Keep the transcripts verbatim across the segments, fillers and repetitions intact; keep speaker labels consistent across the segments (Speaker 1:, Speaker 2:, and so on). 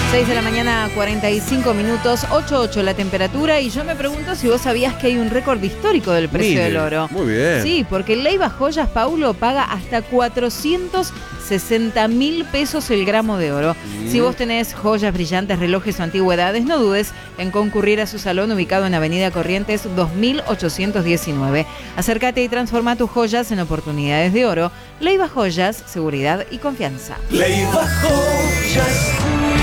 Speaker 1: seis de la mañana, cuarenta y cinco minutos, ocho punto ocho la temperatura. Y yo me pregunto si vos sabías que hay un récord histórico del precio
Speaker 2: Mire,
Speaker 1: del oro.
Speaker 2: Muy bien.
Speaker 1: Sí, porque Leiva Joyas, Paulo, paga hasta cuatrocientos sesenta mil pesos el gramo de oro. Mm. Si vos tenés joyas brillantes, relojes o antigüedades, no dudes en concurrir a su salón ubicado en Avenida Corrientes dos mil ochocientos diecinueve. Acércate y transforma tus joyas en oportunidades de oro. Leiva Joyas, seguridad y confianza.
Speaker 3: Leiva Joyas.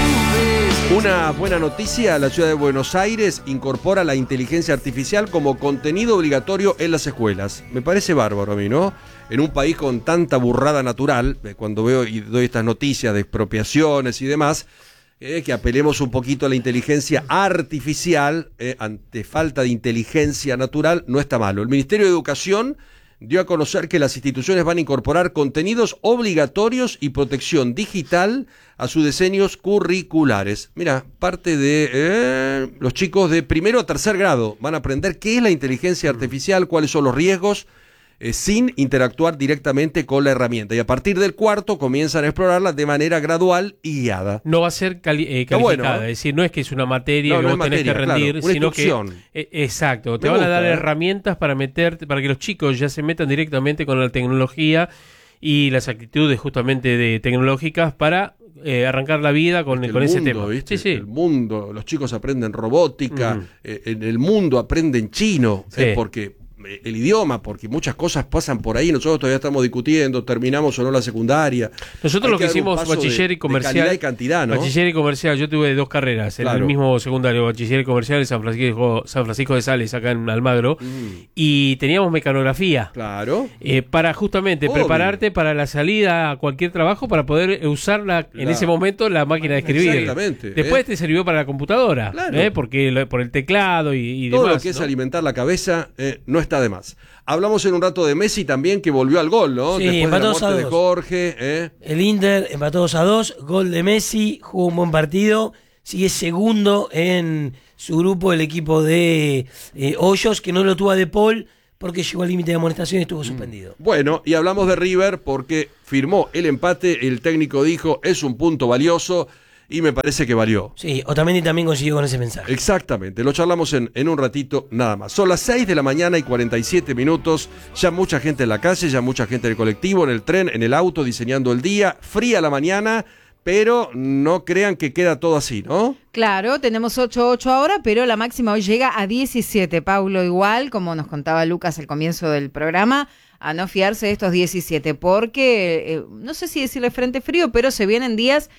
Speaker 2: Una buena noticia, la ciudad de Buenos Aires incorpora la inteligencia artificial como contenido obligatorio en las escuelas. Me parece bárbaro a mí, ¿no? En un país con tanta burrada natural, cuando veo y doy estas noticias de expropiaciones y demás, eh, que apelemos un poquito a la inteligencia artificial, eh, ante falta de inteligencia natural, no está malo. El Ministerio de Educación dio a conocer que las instituciones van a incorporar contenidos obligatorios y protección digital a sus diseños curriculares. Mira, parte de eh, los chicos de primero a tercer grado van a aprender qué es la inteligencia artificial, cuáles son los riesgos, eh, sin interactuar directamente con la herramienta. Y a partir del cuarto comienzan a explorarla de manera gradual y guiada.
Speaker 4: No va a ser cali- eh, calificada,
Speaker 2: bueno, ¿eh?
Speaker 4: Es decir, no es que es una materia
Speaker 2: no,
Speaker 4: que
Speaker 2: no
Speaker 4: vos tenés
Speaker 2: materia,
Speaker 4: que rendir,
Speaker 2: claro, una
Speaker 4: sino
Speaker 2: instrucción.
Speaker 4: que... Eh, exacto, te
Speaker 2: Me
Speaker 4: van
Speaker 2: gusta,
Speaker 4: a dar
Speaker 2: ¿eh?
Speaker 4: herramientas para meterte, para que los chicos ya se metan directamente con la tecnología y las actitudes justamente de tecnológicas para eh, arrancar la vida con,
Speaker 2: el
Speaker 4: con
Speaker 2: mundo,
Speaker 4: ese tema.
Speaker 2: ¿viste?
Speaker 4: Sí, sí.
Speaker 2: El mundo, los chicos aprenden robótica,
Speaker 4: Mm.
Speaker 2: eh, en el mundo aprenden chino,
Speaker 4: Sí.
Speaker 2: eh, porque eh, el idioma, porque muchas cosas pasan por ahí, nosotros todavía estamos discutiendo, terminamos o no la secundaria.
Speaker 4: Nosotros
Speaker 2: Hay
Speaker 4: lo que
Speaker 2: dar un
Speaker 4: hicimos
Speaker 2: paso
Speaker 4: bachiller
Speaker 2: de-
Speaker 4: y comercial.
Speaker 2: de calidad y cantidad, ¿no?
Speaker 4: Bachiller y comercial, yo tuve dos carreras, en
Speaker 2: Claro.
Speaker 4: el mismo secundario, bachiller y comercial en San Francisco, San Francisco de Sales, acá en Almagro,
Speaker 2: Mm.
Speaker 4: y teníamos mecanografía.
Speaker 2: Claro.
Speaker 4: Eh, para justamente
Speaker 2: Obvio.
Speaker 4: prepararte para la salida a cualquier trabajo para poder usar la, en
Speaker 2: La-
Speaker 4: ese momento la máquina de escribir.
Speaker 2: Exactamente,
Speaker 4: Después
Speaker 2: ¿eh?
Speaker 4: te sirvió para la computadora,
Speaker 2: Claro.
Speaker 4: ¿eh? Porque lo- por el teclado y, y
Speaker 2: Todo
Speaker 4: demás.
Speaker 2: lo que es
Speaker 4: ¿no?
Speaker 2: alimentar la cabeza eh, no está de más. Hablamos en un rato de Messi también, que volvió al gol, ¿no?
Speaker 5: Sí,
Speaker 2: Después de la
Speaker 5: empatados
Speaker 2: muerte
Speaker 5: a
Speaker 2: de
Speaker 5: dos.
Speaker 2: Jorge. ¿eh?
Speaker 5: El Inter empató dos a dos, gol de Messi, jugó un buen partido, sigue segundo en su grupo el equipo de eh, Hoyos, que no lo tuvo a De Paul porque llegó al límite de amonestación y estuvo suspendido.
Speaker 2: Bueno, y hablamos de River porque firmó el empate, el técnico dijo, es un punto valioso, y me parece que valió.
Speaker 5: Sí, Otamendi también consiguió con ese mensaje.
Speaker 2: Exactamente, lo charlamos en, en un ratito nada más. Son las seis de la mañana y cuarenta y siete minutos, ya mucha gente en la calle, ya mucha gente en el colectivo, en el tren, en el auto, diseñando el día, fría la mañana, pero no crean que queda todo así, ¿no?
Speaker 1: Claro, tenemos ocho punto ocho ahora, pero la máxima hoy llega a diecisiete, Paulo, igual, como nos contaba Lucas al comienzo del programa, a no fiarse de estos diecisiete, porque, eh, no sé si decirle frente frío, pero se vienen días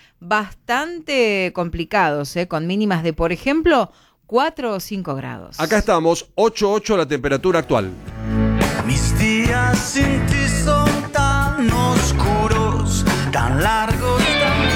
Speaker 1: bastante complicados, ¿eh? Con mínimas de, por ejemplo, cuatro o cinco grados.
Speaker 2: Acá estamos, ocho punto ocho la temperatura actual.
Speaker 3: Mis días sin ti son tan oscuros, tan largos, tan...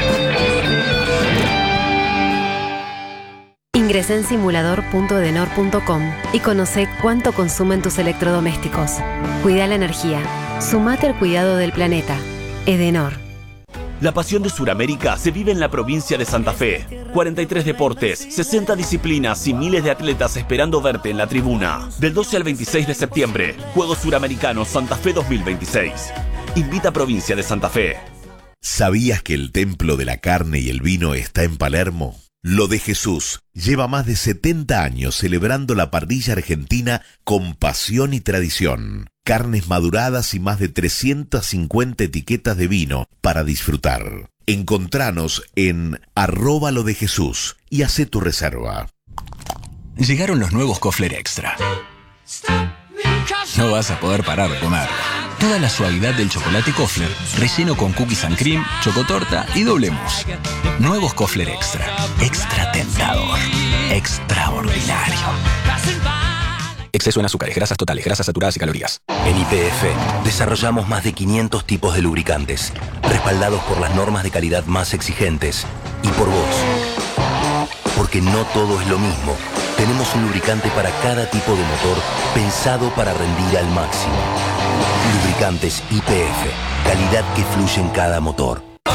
Speaker 6: Ingresa en simulador punto edenor punto com y conoce cuánto consumen tus electrodomésticos. Cuida la energía. Sumate al cuidado del planeta. Edenor.
Speaker 7: La pasión de Sudamérica se vive en la provincia de Santa Fe. cuarenta y tres deportes, sesenta disciplinas y miles de atletas esperando verte en la tribuna. Del doce al veintiséis de septiembre, Juegos Suramericanos Santa Fe dos mil veintiséis. Invita a Provincia de Santa Fe.
Speaker 8: ¿Sabías que el templo de la carne y el vino está en Palermo? Lo de Jesús lleva más de setenta años celebrando la parrilla argentina con pasión y tradición. Carnes maduradas y más de trescientas cincuenta etiquetas de vino para disfrutar. Encontranos en arroba lo de Jesús y hacé tu reserva.
Speaker 9: Llegaron los nuevos Kofler Extra. No vas a poder parar de comer. Toda la suavidad del chocolate Kofler, relleno con cookies and cream, chocotorta y doble mousse. Nuevos Kofler Extra. Extra tentador. Extraordinario. Exceso en azúcares, grasas totales, grasas saturadas y calorías.
Speaker 10: En Y P F desarrollamos más de quinientos tipos de lubricantes, respaldados por las normas de calidad más exigentes y por vos. Porque no todo es lo mismo. Tenemos un lubricante para cada tipo de motor pensado para rendir al máximo. Lubricantes Y P F, calidad que fluye en cada motor.